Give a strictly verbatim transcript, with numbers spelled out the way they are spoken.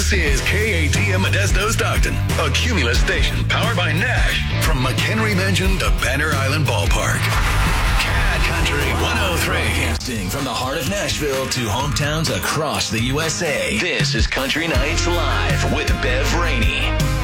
This is K A T M Modesto Stockton, a Cumulus station powered by Nash. From McHenry Mansion to Banner Island Ballpark. Cat Country one oh three. Broadcasting from the heart of Nashville to hometowns across the U S A. This is Country Nights Live with Bev Rainey.